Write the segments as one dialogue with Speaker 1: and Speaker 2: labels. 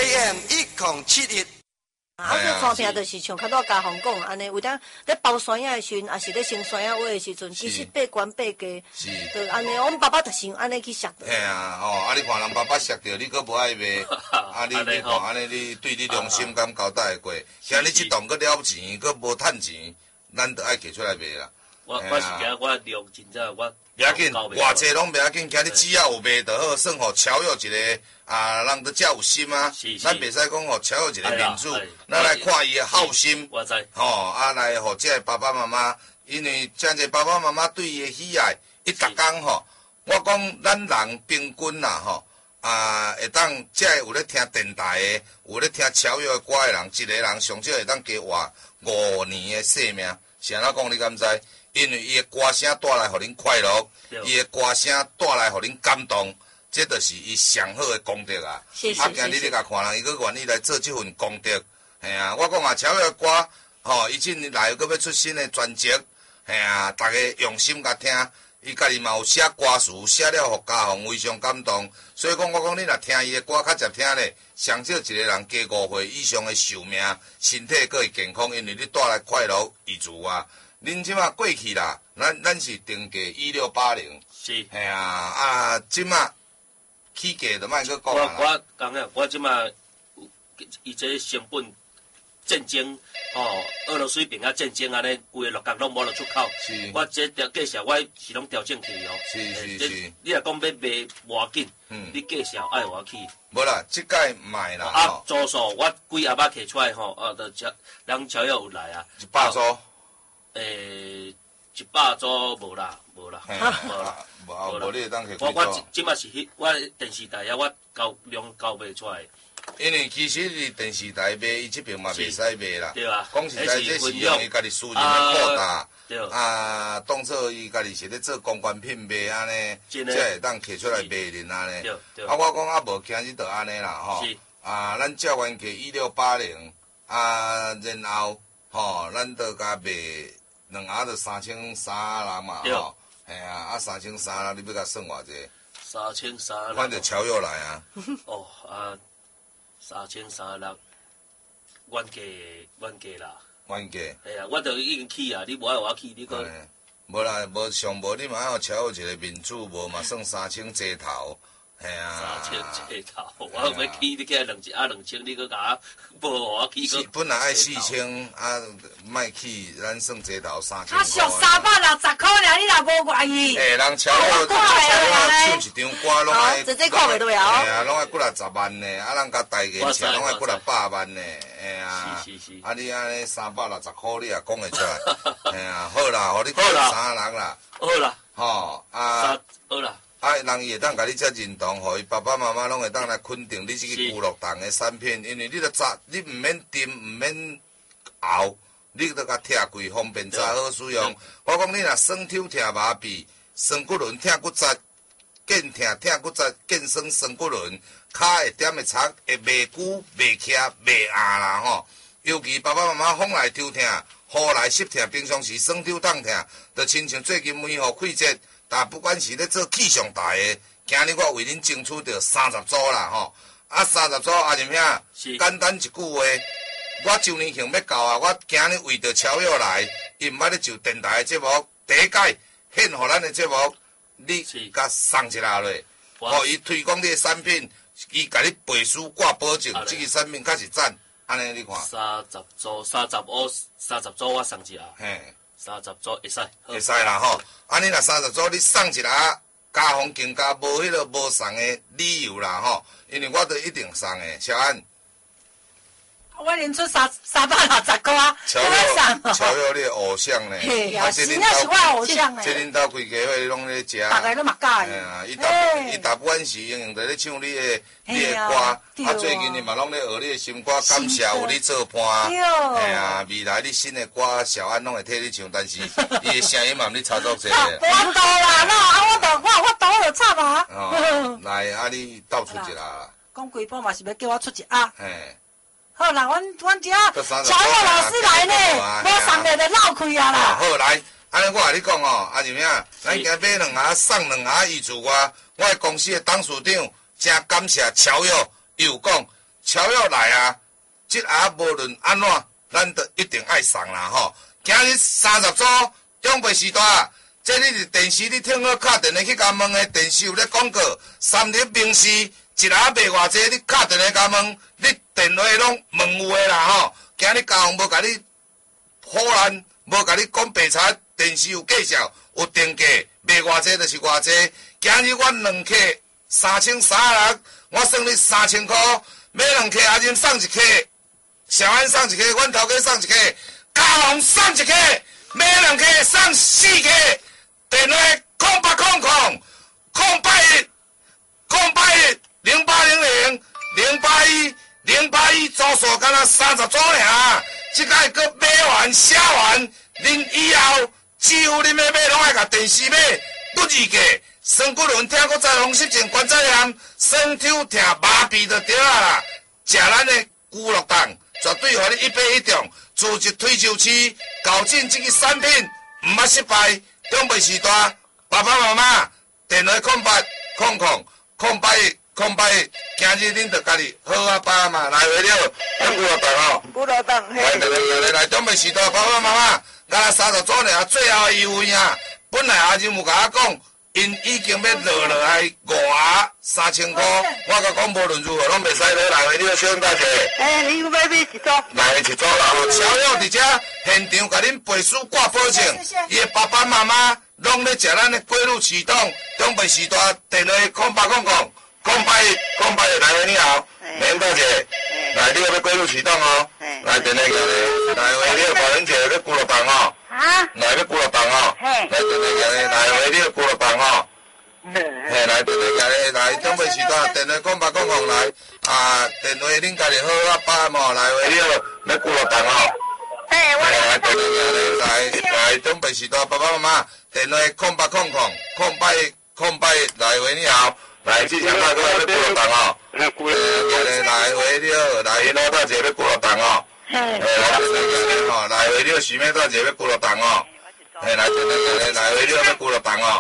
Speaker 1: AM1071。
Speaker 2: 这餐厅就是像较早家访讲安尼，有当咧包山影的时阵，也是咧升山影话的时阵，其实八官八家，就安尼。我们爸爸就想安尼去摔。
Speaker 3: 嘿啊，哦，你看人爸爸摔着，你佫无爱卖，你看安尼，你对你良心敢交代会过？今日这档佫了钱，佫无趁钱，咱就爱摕出来卖啦。
Speaker 4: 我是惊我量真正我。
Speaker 3: 不要紧，偌济拢不要紧，今日只要有卖就好，算互超越一个人都遮有心啊。咱袂使讲互超越一个民主，咱来看伊的好心。
Speaker 4: 我知。
Speaker 3: 来互这爸爸妈妈，因为真侪爸爸妈妈对伊的喜爱，伊逐工我讲咱人平均啦会当这有咧听电台的，有咧听超越的歌的人，一个人上少会当加活5年的生命，是安怎讲？你敢知？因为伊的歌声带来互恁快乐，伊的歌声带来互恁感动，这就是伊上好的功德啊！今日你甲看人，伊佫愿意来做这份功德，嘿啊！我讲超越歌，伊今年来佫要出新的专辑，嘿啊！大家用心甲听，伊家己嘛有写歌词，写了互家访非常感动。所以讲，我讲你若听伊的歌较接听咧，上少一个人加5岁以上的寿命，身体佫会健康，因为你带来快乐益助啊！恁即马过去啦，咱是定价1680，
Speaker 4: 是，
Speaker 3: 嘿啊，即马起价就莫搁讲啦。
Speaker 4: 我讲啊，我即马伊这成本战争俄罗斯边啊战争安尼，规个陆港拢无落出口。
Speaker 3: 是，
Speaker 4: 我这介绍我是拢调整去哦。
Speaker 3: 是。
Speaker 4: 你若讲要卖无要紧，你介绍爱我去。
Speaker 3: 无啦，即届卖啦。
Speaker 4: 组数我几阿爸摕出来就人超有来啊。
Speaker 3: 100组。
Speaker 4: 100组无啦，无啦，
Speaker 3: 无你会当摕几组？
Speaker 4: 我即马是我电视台我量交袂出来。
Speaker 3: 因为其实你电视台卖，伊这边嘛袂使卖啦。
Speaker 4: 对啊。
Speaker 3: 讲实在，这是用伊家己私人的扩大。
Speaker 4: 对。
Speaker 3: 当做伊家己是咧做公关品卖安尼，才会当摕出来卖恁安尼。
Speaker 4: 对。
Speaker 3: 我讲无今日就安尼啦
Speaker 4: 是。
Speaker 3: 咱照原价1680，然后咱就甲卖2盒就3300啦嘛嘿3300你要甲算偌济
Speaker 4: ？3300。
Speaker 3: 反正超越来啊。
Speaker 4: 3300，原价啦。
Speaker 3: 原价。
Speaker 4: 嘿啊，我就已经去啊，你无爱我去，你讲。
Speaker 3: 无啦，上无你嘛要超越一个民主，无嘛算3000街头。嘿啊
Speaker 4: ，3000街头，我要去，你起来2000，你搁甲无我去。
Speaker 3: 本来爱4000，莫去，咱算街头3000。
Speaker 2: 他俗360块尔，你若无愿意。
Speaker 3: 人超越唱一张歌拢爱，
Speaker 2: 这看袂到呀。
Speaker 3: 嘿啊，拢爱几60万呢，咱甲大家请拢爱几100万呢，嘿啊。
Speaker 4: 是。
Speaker 3: 你安尼360块，你也讲会出来，嘿啊，好啦，互你讲3人啦。
Speaker 4: 好啦。
Speaker 3: 好
Speaker 4: 啦。
Speaker 3: 人伊会当甲你遮认同，互伊爸爸妈妈拢会当来肯定你这个娱乐档的产品，因为你著炸，你毋免炖，毋免熬，你著甲拆开，方便炸好使用。我讲你若酸抽拆麻痹，酸骨轮拆骨折，健疼拆骨折，健酸酸骨轮，骹会点的擦会袂久、袂徛、袂硬啦尤其爸爸妈妈风来抽疼，雨来湿疼，平常时酸抽痛疼，就亲像最近梅雨季节。但不管是咧做气象台的，今日我为恁争取到30组啦30组阿仁兄，简单一句话，我周年庆要到啊！我今日为着超越来，伊毋捌咧就电台的节目，第一届献互咱的节目，你甲送一下落，互伊推广你的产品，伊甲你背书挂保证，这个产品较是赞，安尼你看。
Speaker 4: 30组我送一下。
Speaker 3: 嘿。
Speaker 4: 30组会
Speaker 3: 使啦安尼若30组你送一下，家访更加无迄个无送的理由啦因为我都一定送的，小安。
Speaker 2: 我连出360块，
Speaker 3: 超越你的偶像呢。
Speaker 2: 嘿啊，真正是我偶像呢。
Speaker 3: 这恁兜规家伙拢咧食。
Speaker 2: 大家都嘛喜欢。
Speaker 3: 伊大部分时用在咧唱你的歌，最近伊嘛拢咧学你的新歌，感谢有你做伴。未来你新的歌，小安拢会替你唱，但是伊的声音嘛，你操作者。
Speaker 2: 我到啦，我到就插啊。
Speaker 3: 来，你倒出一啦。
Speaker 2: 讲规波嘛是要叫我出一啊。好啦，阮遮乔佑老师来呢，我送着就闹开啊啦。
Speaker 3: 好来，安尼我甲你讲阿仁兄，咱今买2盒送2盒，预祝我的公司的董事长真感谢乔佑，又讲超越来啊，这下无论安怎，咱都一定爱送啦吼。今日30组长辈时代，这你伫电视你听好敲电话去甲问的电视有咧广告，3立名士一下卖偌济，你敲电话甲问，你电话拢问有诶啦吼。今日交通无甲你唬烂，无甲你讲白差，电视有介绍，有定价，卖偌济就是偌济。今日我2客3336，我算你3000块，买2客阿金送1客，小安送1客，阮头家送1客，嘉宏送1客，买2客送4客。电话08100810081081组数敢若30组尔，即摆佫买完写完，恁以后几乎恁要买拢爱甲电视买不二价。酸骨轮听国再风湿症关节炎，酸抽疼麻痹就对啦。食咱的咕噜蛋，绝对互你100%中，自一推就市，搞进这个产品，毋捌失败。长辈时代，爸爸妈妈电话0800081081，今日恁着家己好啊爸嘛，来回了，咱咕噜蛋哦。
Speaker 1: 咕噜蛋，嘿。
Speaker 3: 来长辈时代，爸爸妈妈，敢若30组尔，最后的优惠啊！本来阿金有甲我讲。因已经要落来3000块，我甲讲无论如何拢袂使落来回，你要小心大姐。
Speaker 1: 你要买一组？
Speaker 3: 来一组啦！超友伫遮现场甲恁陪书挂保证，伊的爸爸妈妈拢咧食咱的龟乳启动，长辈时代电话08100810来回你好，免大姐，来你要龟乳启动哦，来电话过来，来回你保人节要咕噜蛋哦。来要咕噜蛋哦，来电话过来，来回你要咕噜蛋哦，来电话过来，来长辈时代电话0800来，电话恁家己好啊爸嘛，来回你要咕噜蛋哦，来电话过来，来长辈时代爸爸妈妈电话0800081081来回你好，来志强大哥要咕噜蛋哦，来回你好，来因老大姐要咕噜蛋哦。来回了许妹大姐要咕噜蛋哦，来电话过来，来回了要咕噜蛋哦，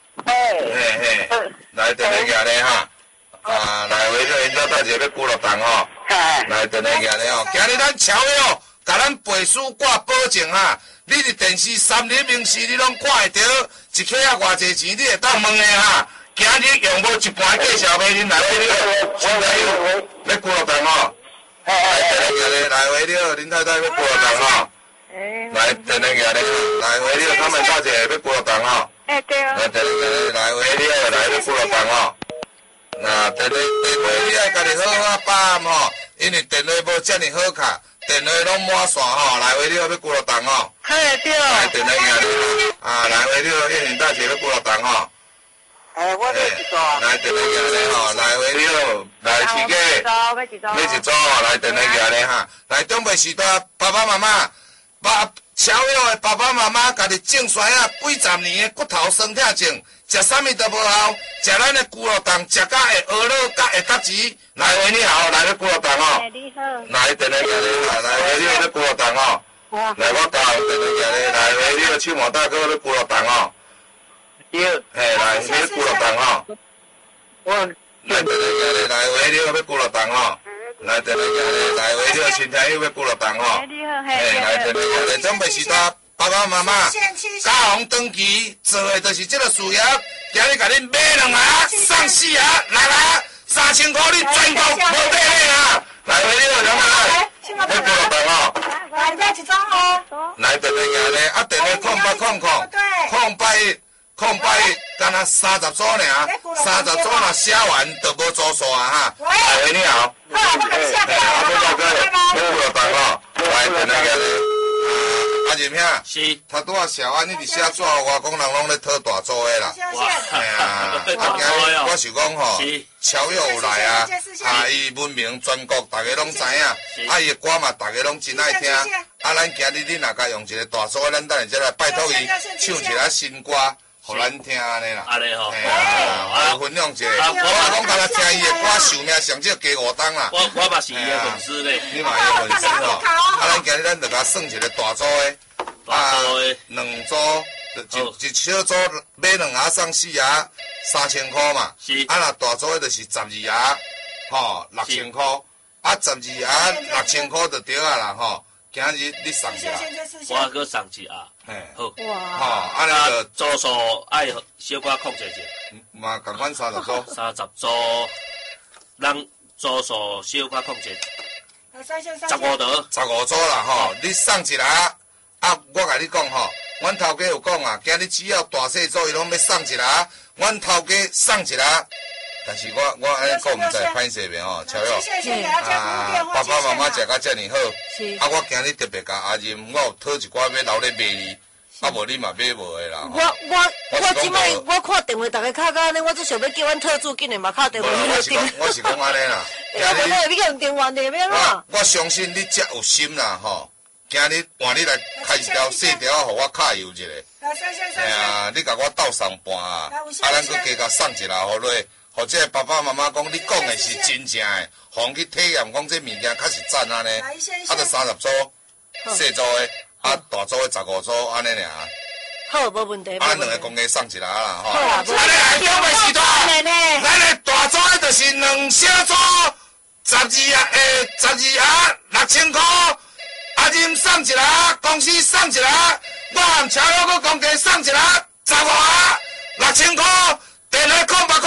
Speaker 3: 来电话过来哈，来回了因老大姐要咕噜蛋哦，来电话过来哦，今日咱超友甲咱背书挂保证哈，你伫电视3立名士你拢看会到，一客啊偌济钱你会当问的哈，今日用无一半介绍卖恁来回了，现在要咕噜蛋哦。来回了，林太太要咕噜蛋哦。来电话过来，来回了，他们大姐要咕噜蛋哦。
Speaker 1: 对啊。
Speaker 3: 来电话过来，来回了，来要咕噜蛋哦。那电话你爱家己好好把握吼，因为电话无遮尔好卡，电话拢满线吼，来回了要咕噜蛋哦。
Speaker 1: 对。
Speaker 3: 来电话过来，来回了，叶林大姐要咕噜蛋哦。
Speaker 1: 我要一组。
Speaker 3: 来电话过来吼，来回了，来四个。要一组哦，来电话过来哈，来长辈时代爸爸妈妈，超友的爸爸妈妈，家己种衰啊几十年的骨头酸痛症，食啥物都无效，食咱的咕噜蛋，食甲会饿了，甲会搭钱。来回你好，来要咕噜蛋哦。来电话过来，来回你要咕噜蛋哦。来我教电话过来，来回你手毛大哥要咕噜蛋哦。来你要咕噜蛋哦。来电话过来，来回你要咕噜蛋哦。来电话过来，来回了，新天佑要咕噜蛋哦。来电话过来，长辈时代爸爸妈妈，嘉宏长期做的就是这个事业，今日甲恁买2盒送4盒，6盒3000块，你全国无底啊！来回了，两来，要咕噜蛋哦。
Speaker 2: 来再一张哦。
Speaker 3: 来电话过来，电话0800081081，敢若30组尔，30组若写完就无组数啊哈。来回你好。大哥，要咕噜蛋哦，来电话过来。阿仁兄，
Speaker 4: 是，
Speaker 3: 头拄仔小安你伫写纸，外公人拢咧讨大组的啦。今日我是讲吼，超友有来啊，伊闻名全国，大家拢知影，伊的歌嘛，大家拢真爱听。咱今日你若甲用一个大组的，咱等下再来拜托伊唱一个新歌，互咱听安尼啦。
Speaker 4: 安尼吼，
Speaker 3: 分享一下。我讲敢若听伊的歌，寿命上少加5档啦。
Speaker 4: 我嘛是伊的粉丝咧。
Speaker 3: 你嘛伊的粉丝吼，咱今日咱就甲算一个大组的。2组，一小组买2盒送4盒，3000块嘛。是。若大组的就是12盒，吼，6000块。 啊12盒6000块就对啊啦吼。今日你送一下，
Speaker 4: 我搁送一盒。
Speaker 3: 嘿，
Speaker 4: 好。
Speaker 2: 哇！
Speaker 3: 吼，安尼就
Speaker 4: 组数爱小可控制者。
Speaker 3: 嘛共款30组。
Speaker 4: 30组，咱组数小可控制。15桌。
Speaker 3: 15组啦吼，你送一盒，啊，我甲你讲吼，阮头家有讲啊，今日只要大细组伊拢要送一盒，阮头家送一盒。但是我安尼讲毋知歹势袂吼，乔友啊，爸爸妈妈食甲遮尔好，啊，我今日特别甲阿任，我有讨一寡要留咧卖你，啊无你嘛买无的啦。
Speaker 2: 我即摆我看电话，逐个敲到安尼，我最想要叫阮特助紧的嘛敲电话去订。
Speaker 3: 我是讲安尼啦。
Speaker 2: 我要你用电话的要哪？
Speaker 3: 我相信你遮有心啦吼，今日换你来开一条细条啊，互我揩油一下。哎呀，你甲我斗送半啊，咱佫加甲送一下互落。或者爸爸妈妈讲，你讲的是真正的，互去体验讲这物件确实赞安尼，啊，就30组，细组的，啊，大组的15组安尼尔。
Speaker 2: 好，无问题。
Speaker 3: 啊，两个公家送一下啦，吼。
Speaker 2: 好啊，
Speaker 3: 安尼来中袂是大，咱的大组的就是2小组，12盒6000块，阿任送一盒，公司送一盒，我含乔友搁公家送一盒，15盒6000块。电话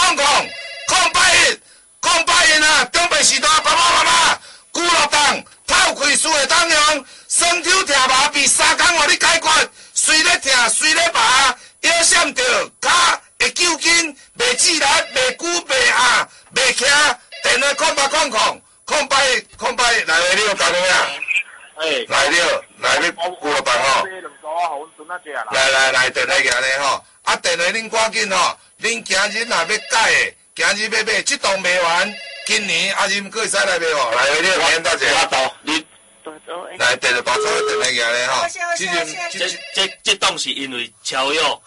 Speaker 3: 081081啊，中北时代爸爸妈妈，俱乐部透开书会当用，双手疼麻痹3工互你解决，随咧疼随咧麻，腰闪着脚会揪筋，袂自力，袂久袂压，袂徛。电话0810来话你有讲咩啊？来了，来你俱乐部吼。来，电话行咧吼，啊电话恁赶紧吼。恁今日若要改的，今日要买，这档卖完，今年阿任佫会使来买哦。来，你有免大姐。你来电着大组的电话行咧吼。
Speaker 4: 这档是因为超友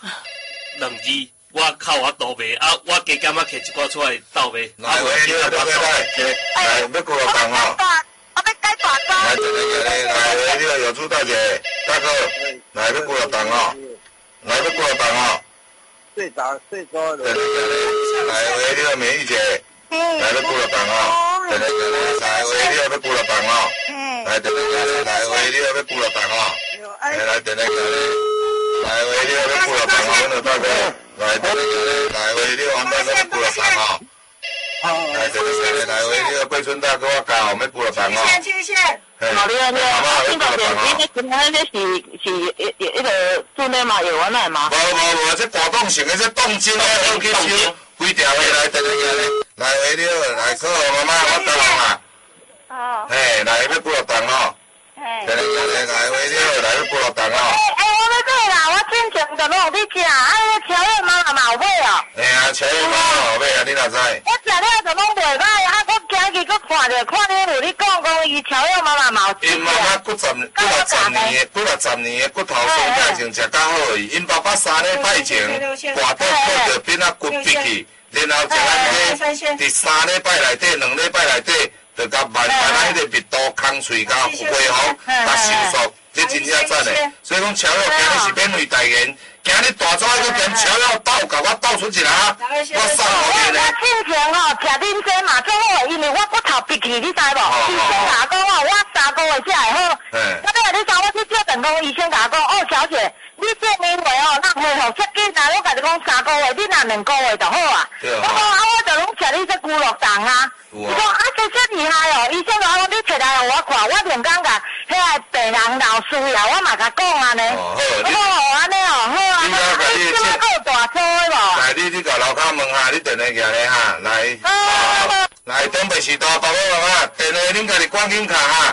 Speaker 4: 2字，我靠我倒卖，啊，我加减啊摕一寡出来倒卖。
Speaker 3: 来，你要倒卖来，要过来办吼。
Speaker 1: 我要改大组。
Speaker 3: 来，电话行咧，来，你有朱大姐，大哥，来要过来办吼，来要过来办吼。
Speaker 1: 最早的。
Speaker 3: 来，你要免疫姐，来要过来办吼，来，你要过来办吼，来，你要过来办吼，来，电话行咧，来，你要过来办吼，阮就大哥，来，你王大哥要过来办吼，来，你要桂春大哥我教，要过来办吼。
Speaker 1: 好的，听到你今天那是一个做内嘛有完来吗？
Speaker 3: 无，这大档型的，这动金的，好去收，规条的来，等下咧，来你来可好妈妈，我等下啊。嘿，来要过来办吼。等下来你来要过来办吼。
Speaker 1: 我要买啦，我进前就拢有你食，乔友妈妈嘛有买哦。
Speaker 3: 嘿啊，乔友妈妈有买啊，你哪知？
Speaker 1: 我食了就拢袂歹，啊，我今日佫看你有你讲伊乔友妈妈嘛有。
Speaker 3: 因妈妈骨10年的骨头松解成食较好伊，因爸爸3礼拜前跋倒靠着变啊骨闭去，然后食咱这第3礼拜内底、2礼拜内底，就甲慢咱迄个密度空喙甲恢复、甲收缩，这真正赞的。所以讲乔友今日是免费代言。今日大早迄个跟乔友斗，甲我斗出一下，我送互你咧。
Speaker 1: 我进前吼食恁这嘛最好，因为我骨头闭起，你知无？医生甲我讲哦，我3个月才会好。我等下你找我去照电工，医生甲我讲，哦，小姐，你这年岁哦，咱恢复足紧啊！我甲你讲3个月，你若2个月就好啊。我讲啊，我就拢食你这骨肉糖啊。伊讲啊，这厉害哦！医生甲我讲，你摕来互我看，我连讲甲迄个病人老师啦，我嘛甲讲安尼。我讲哦，安尼哦，好啊。你即摆还有大车的无？
Speaker 3: 来，你甲楼骹问下，你电话行咧哈，来，来东北时代爸爸妈妈，电话恁家己赶紧卡哈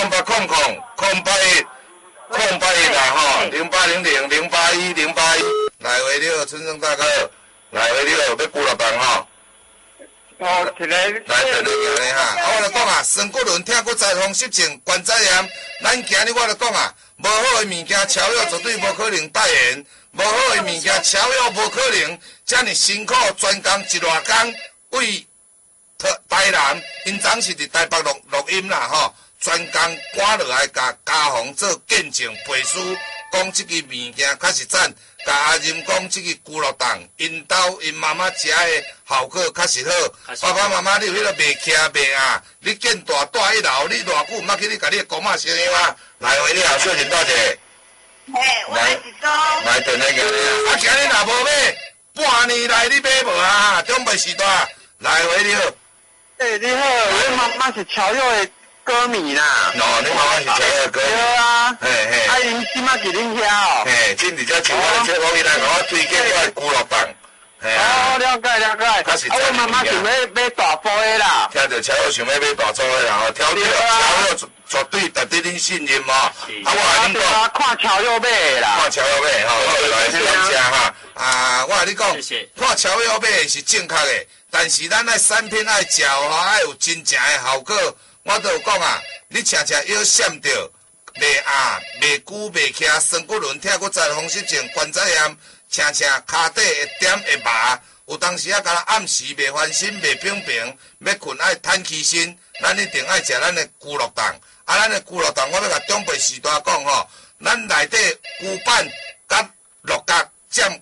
Speaker 3: ，0810081081啦吼，0800081081，来话了，春生大哥，来话了，要过来办吼。
Speaker 1: 哦，起来。
Speaker 3: 来，电话行咧哈，我就讲啊，酸骨轮、疼骨裁缝、湿疹、关节炎，咱今日我就讲啊，无好的物件，超友绝对无可能代言。无好的物件，超友无可能遮尔辛苦专工一偌工为台南，因总是伫台北录音啦吼，专工赶落来甲家访做见证陪书， 讲即个物件较实赞，甲阿任讲即个咕噜蛋，因妈妈食的效果较实好。爸爸妈妈，你有迄个袂徛袂啊？你见大大一老，你偌久毋捌去你甲你的公妈相样啊？来回你好，小姐大姐。
Speaker 1: 我是讲。
Speaker 3: 来，等那个，啊，今日若无买，半年来你买无啊？中北时代，来回你好。
Speaker 5: 你好，我妈妈是乔佑的歌迷啦。
Speaker 3: 哦，你妈妈是乔佑的歌迷。
Speaker 5: 对啊。
Speaker 3: 嘿嘿。
Speaker 5: 啊，因即马伫恁遐哦。
Speaker 3: 嘿，今日才请我这我伊来，我推荐我的咕噜蛋。
Speaker 5: 哦，了解了解。我妈妈想要买大波的啦。
Speaker 3: 听到乔佑想要买大组的啦，乔佑绝对值得恁信任嘛。啊，我跟你讲，
Speaker 5: 看乔佑买的啦。
Speaker 3: 看乔佑买，好，来，感谢哈。啊，我跟你讲，看乔佑买是正确的，但是咱爱产品爱食吼，爱有真正的效果。我都有讲啊，你常常腰闪着，袂压，袂久袂徛，酸骨轮痛，搁再风湿症、关节炎，常常骹底会点会麻。有当时啊，敢若暗时袂翻身、袂平平，要困爱摊起身，咱一定爱食咱的咕噜蛋。啊，咱的咕噜蛋，我要甲长辈时代讲吼，咱内底骨板甲肉角占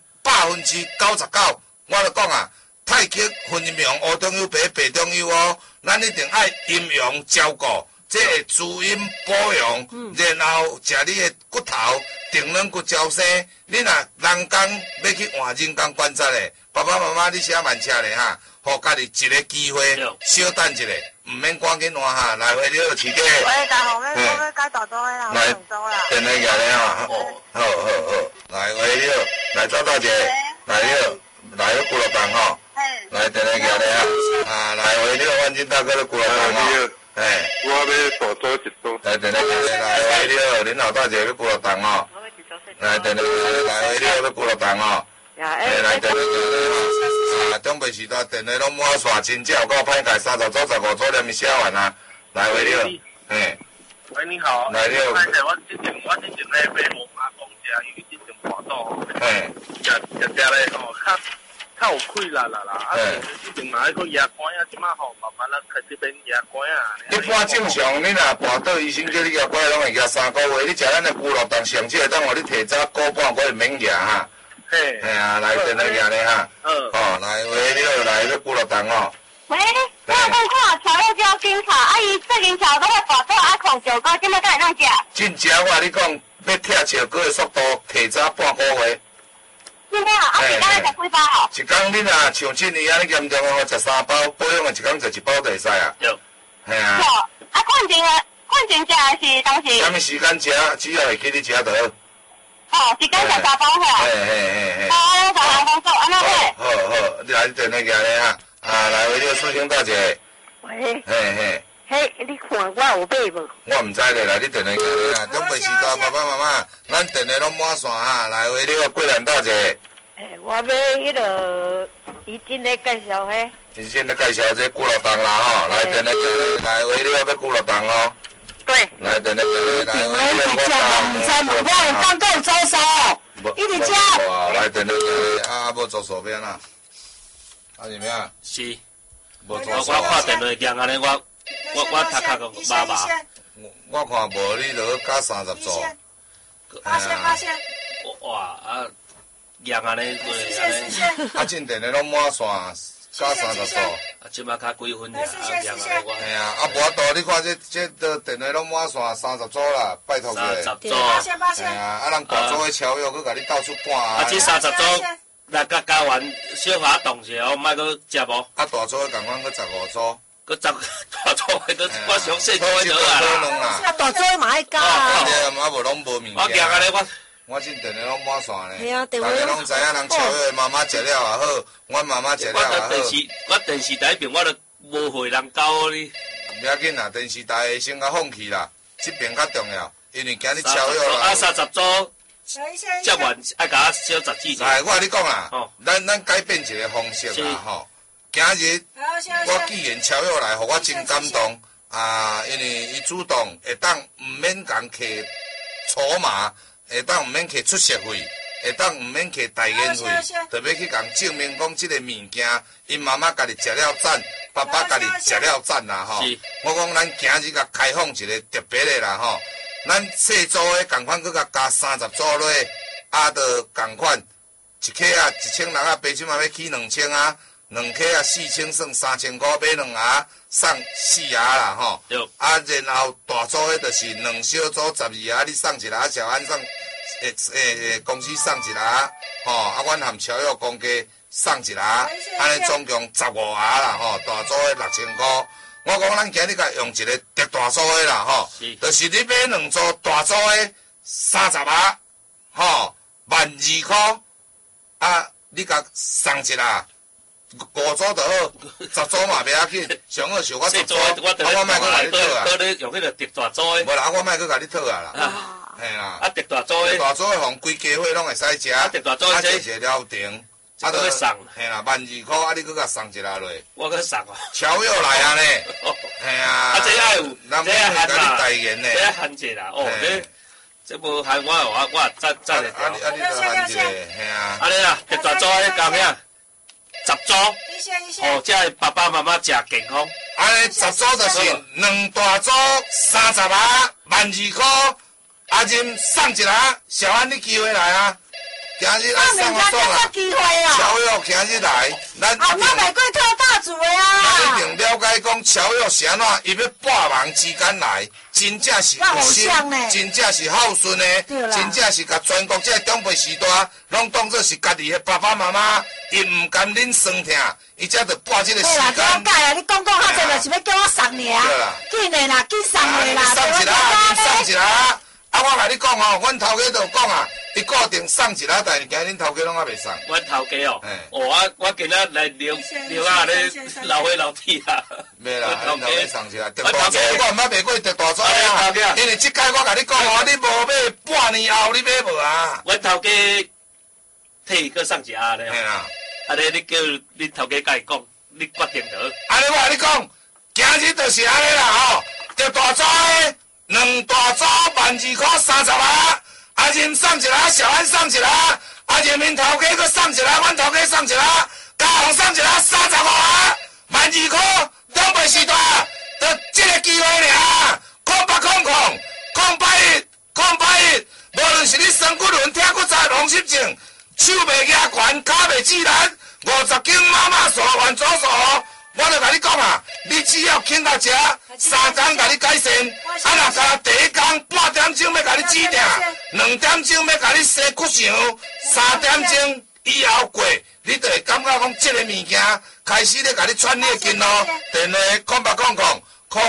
Speaker 3: 99%，我就讲啊，太极、分明、乌中有白、白中有哦，咱一定爱阴阳照顾，这会滋阴补阳，然后食你的骨头，定软骨招生。你若人工要去换人工关节的，爸爸妈妈你写慢车咧哈，互家己一个机会，小等一下，唔免赶紧换哈。来，回你好，饲鸡。
Speaker 1: 喂，大雄，我要改大组的啦，
Speaker 3: 来，
Speaker 1: 大组啦。
Speaker 3: 电话举咧哈。好。来，喂你好，来赵大姐，来你好，来个咕噜蛋吼。来，电话举咧哈。啊，来，喂你好，万金大哥的咕噜蛋吼。哎，
Speaker 5: 我要大组一组。
Speaker 3: 来，电话举咧，来，喂你好，恁老大姐要咕噜蛋吼。来，电话举咧，来，喂你好，要咕噜蛋吼。来，电话举咧吼。啊，长辈时代电话拢满线，真正有够歹势，30组15组连咪写完啊。来，喂你好，嘿。
Speaker 5: 喂，你好。
Speaker 3: 来你好。
Speaker 5: 我之前咧买无阿公食，因为之前盘到，食咧吼，较有气力啦。啊，之前嘛迄个牙关啊，即马吼慢慢啦开始变牙关啊。
Speaker 3: 一般正常，你若盘倒医生叫你牙关，拢会牙3个月。你食咱的咕噜蛋，上即个当互你提早个半个月免牙哈。
Speaker 5: 嘿。
Speaker 3: 嘿啊，来电话举咧哈。哦，来喂，你好，来个咕噜蛋哦。
Speaker 1: 喂，我讲看乔佑叫警察，啊伊最近乔都会大组啊控石膏，即摆敢会当食？
Speaker 3: 真正我你讲，要拆石膏的速度提早半个月。
Speaker 1: 真的啊？一天食几包哦？
Speaker 3: 一工你若像今年安尼严重哦，食3包，保养的一工食1包就会使啊。
Speaker 4: 有。
Speaker 3: 嘿啊。
Speaker 1: 有。啊，困前食的是当时？
Speaker 3: 啥物时间食，只要会记你食就好。
Speaker 1: 哦，一工食3包吼。
Speaker 3: 嘿。
Speaker 1: 哦，大家工作安怎会？
Speaker 3: 好，你来电话举咧哈。啊，来为你苏醒大姐。
Speaker 1: 喂。
Speaker 3: 嘿，
Speaker 1: 你看我有买无？
Speaker 3: 我唔知咧，来你电话举咧啊，长辈时代爸爸妈妈，咱电话拢满线哈，来为你个桂兰大姐。
Speaker 1: 我买迄个怡珍咧介绍嘿。
Speaker 3: 怡珍咧介绍这咕噜蛋啦吼，来电话举咧，来为你个要咕噜蛋哦。
Speaker 1: 对。
Speaker 3: 来电话举咧，来为你个
Speaker 2: 我有放够招手，一直叫。
Speaker 3: 来电话举咧，啊，无做手边啦。啊是咩啊？
Speaker 4: 是。
Speaker 3: 无做。
Speaker 4: 我看电话讲安尼，我头壳个麻麻。
Speaker 3: 我看无你落加30组。
Speaker 2: 发现。
Speaker 4: 哇啊，样安尼过安尼。
Speaker 3: 啊，进电话拢满线，加30组。
Speaker 4: 啊，即马较几分尔，啊样安尼我。
Speaker 3: 嘿啊，啊无法度，你看这电话拢满线30组啦，拜托
Speaker 4: 者。30组。
Speaker 3: 嘿啊，啊人大组的超友，佮甲你到处赶啊。
Speaker 4: 啊，这30组。来甲加完，小可动一下，莫搁食无。
Speaker 3: 啊，大组的共款搁15组。
Speaker 4: 搁大组的搁我上细组的
Speaker 3: 啊。
Speaker 2: 啊，大组的嘛爱加啊。
Speaker 3: 啊，无拢无物件。
Speaker 4: 我行安尼
Speaker 3: 我这电话拢满线咧。
Speaker 2: 系啊，电话
Speaker 3: 拢知影人超友妈妈食了也好，阮妈妈食了也好。
Speaker 4: 我电视台边我都无会人教你。
Speaker 3: 唔要紧啦，电视台先甲放弃啦，这边较重要，因为今日超友啦。
Speaker 4: 啊，30组。接完爱甲我小10字。
Speaker 3: 来，我甲你讲啦，咱改变一个方式啦吼。今日我既然超友来，互我真感动啊！因为伊主动会当毋免共摕筹码，会当毋免摕出席费，会当毋免摕代言费，特别去共证明讲即个物件，因妈妈家己食了赞，爸爸家己食了赞啦吼。我讲咱今日甲开放一个特别的啦吼。 咱细组的共款，佮甲加30组落，啊，着共款一克啊1600啊，白酒嘛要起2000啊，2克啊4000算3000块，买2盒送4盒啦吼。啊，然后大组的就是2小组12盒，你送1盒，小安送公司送1盒，吼，啊，阮含超友公家送1盒，安尼总共15盒啦吼，大组的6000块。我讲咱今日甲用一个特大组的啦吼，就是你买2组大组的30盒，吼，12000块，啊，你甲送1盒，5组就好，10组嘛袂要紧，上好是我10组，我莫搁甲你讨啊。
Speaker 4: 搁咧用迄个特大组的。
Speaker 3: 无啦，我莫搁甲你讨啊啦。嘿啦。啊，
Speaker 4: 特大组的。
Speaker 3: 特大组的互规家伙拢会使食，啊，食一了停。
Speaker 4: 啊，都要送，
Speaker 3: 嘿啦，12000块，啊，你搁甲送1盒落。
Speaker 4: 我搁送哦。
Speaker 3: 超友来啊呢，嘿啊。
Speaker 4: 啊，这爱有，
Speaker 3: 这爱含啦，这
Speaker 4: 爱含者啦，哦，这无含我赞会条。
Speaker 3: 你都含一个，嘿啊。
Speaker 4: 安尼啊，特大组迄讲啥？10组。哦，这爸爸妈妈食健康。
Speaker 3: 安尼10组就是2大组30盒，12000块，啊，任送1盒，小安你机会来啊！今日咱送我送啊！超友今日来，咱一定。
Speaker 2: 我袂过特大组的啊！
Speaker 3: 咱一定了解讲超友是安怎，伊要百忙之间来，真正是有心，真正是孝顺的，真正是甲全国这长辈时代，拢当作是家己的爸爸妈妈，伊唔甘恁酸疼，伊才着拨这个时间。
Speaker 2: 对啦，了解啦，你讲较侪就是要叫我送尔，紧的啦，紧送的啦，
Speaker 3: 送1盒，送1盒。啊，我甲你讲哦，阮头家就讲啊，伊固定送1盒，但是今日恁头家拢还袂送。
Speaker 4: 阮头家哦，我今仔来聊啊咧，老岁老弟啊。
Speaker 3: 袂啦，阮头家送1盒，特大组我毋捌卖过特大组啊，因为即届我甲你讲哦，你无买半年后你买无啊？
Speaker 4: 阮头家替伊搁送1盒咧。
Speaker 3: 嘿啦，
Speaker 4: 安尼你叫恁头家甲伊讲，你决定得。
Speaker 3: 安尼我甲你讲，今日就是安尼啦吼，特大组的。2大组12000块30盒，啊任送1盒，小安送1盒，啊任面头家搁送1盒，阮头家送1盒，家宏送1盒，35盒，12000块，长辈时代，就这个机会尔，0800，无论是你酸骨轮、疼骨折、风湿症，手袂压拳，脚袂指力，50斤妈妈素、原祖素。我就甲你讲啊，你只要肯到食，3天甲你改善，啊若甲第一天半点钟要甲你指定，2点钟要甲你洗骨上，3点钟以后过，你就会感觉讲这个物件开始咧甲你喘你的筋咯。电话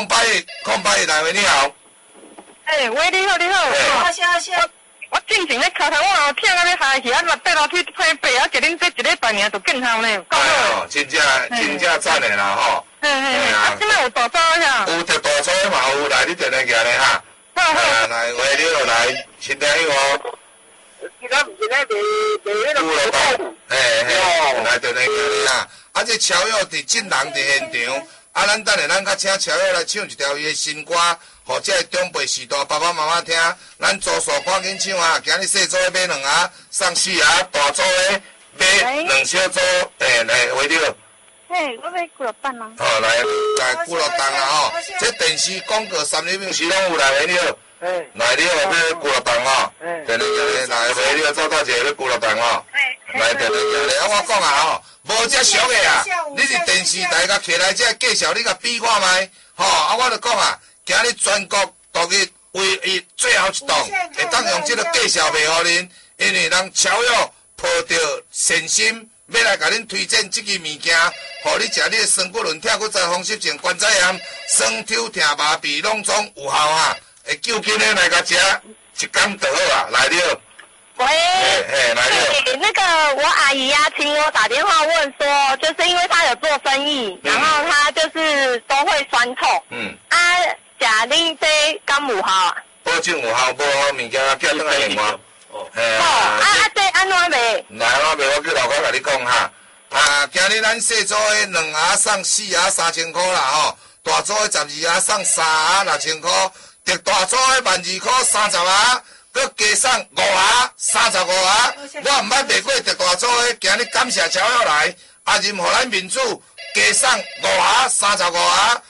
Speaker 3: 0800来喂，你好。
Speaker 1: 喂，你好，你好。
Speaker 2: 谢。
Speaker 1: 我进前咧脚头，我后痛啊咧嗨去，啊爬楼梯拍背，啊一恁这1礼拜尔就见效呢。
Speaker 3: 哎呦，真正赞的啦吼。
Speaker 1: 啊，即摆有大组呀？
Speaker 3: 有特大组嘛有，来你电话行咧哈。来喂，你好来，新朋友哦。
Speaker 5: 今仔毋是咧卖迄个
Speaker 3: 股嘿，来电话行咧哈。啊，这超友伫进人伫现场，啊，咱等下咱较请超友来唱一条伊的新歌。或者长辈时代爸爸妈妈听，咱组数赶紧唱啊！今日细组的买2盒，送4盒；大组的买2小组。来，喂你好。
Speaker 1: 嘿，我买骨肉蛋啊。
Speaker 3: 好，来骨肉蛋啊吼！这电视广告3厘米时拢有来，喂你好。来你好，买骨肉蛋吼。电话来，喂你好，走到一个买骨肉蛋吼。来电话来，我讲啊吼，无这俗的啊！你是电视台甲摕来这介绍，你甲比看卖，吼啊！我就讲啊。今日全国独日唯一最后一档，会当用这个介绍卖互恁，因为人超友抱着善心，要来甲恁推荐这个物件，互你食你的酸骨轮、疼骨折、风湿症、关节炎、酸抽、疼麻痹，拢总有效啊！会救紧的来甲食，一工就好啊！来了。
Speaker 1: 喂，
Speaker 3: 来了。
Speaker 1: 那个我阿姨呀，请我打电话问说，就是因为她有做生意，然后她就是都会酸痛。食恁这敢有效啊？
Speaker 3: 保证有效，无好物件叫转来另外。
Speaker 1: 这安怎卖？
Speaker 3: 来安怎卖？我叫老高甲你讲哈。今日咱细组的2盒送4盒3000块啦吼，大组的12盒送3盒6000块，特大组的12000块30盒，佮加送5盒35盒。我毋捌卖过特大组的，今日感谢超友来，任互咱民主加送5盒35盒。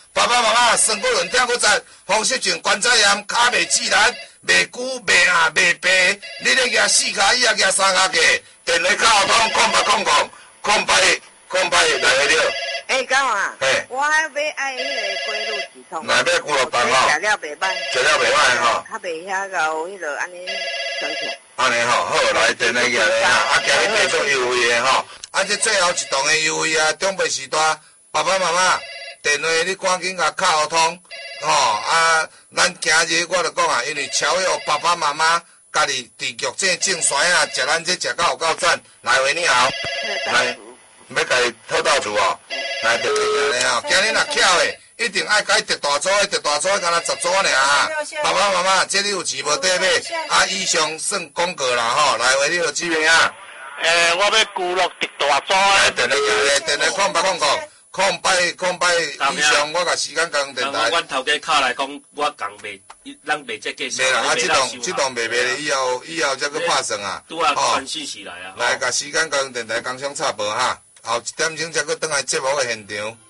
Speaker 3: 爸爸妈妈生过轮听过在黄色症关节炎，骹袂自然，袂久袂硬袂白，你咧举4骹椅啊，举3骹架，电话卡号通0800来个了。
Speaker 6: 高啊！我要爱迄个龟鹿止痛。来买骨碌糖吼。食了袂歹。
Speaker 3: 食了袂歹吼。
Speaker 6: 较袂遐到迄个安尼生气。
Speaker 3: 安尼吼，好来电话举咧啊，今日继续优惠的吼。啊，这最后一档的优惠啊，中北时段爸爸妈妈电话你赶紧甲卡通吼啊！咱今日我就讲啊，因为超越爸爸妈妈家己持续这种酸啊，食咱这食到有够赞。来喂，你好，来。要甲伊讨到厝哦，来就今日吼，今日若巧的，一定爱甲伊特大组的，特大组的，敢若10组尔啊！爸爸妈妈，这你有钱无得买？啊，以上算广告啦吼，来为你好指名啊！
Speaker 5: 我要骨碌特大组的。
Speaker 3: 电话来，电话空白以上，我甲时间讲电台。
Speaker 4: 阮头家敲来讲，我讲卖，咱卖这价钱。
Speaker 3: 袂啦，啊，这档卖咧，以后才去拍算啊。
Speaker 4: 拄啊，传信息来啊。
Speaker 3: 来，甲时间讲电台工商插播哈。后1点钟才去转来节目的现场。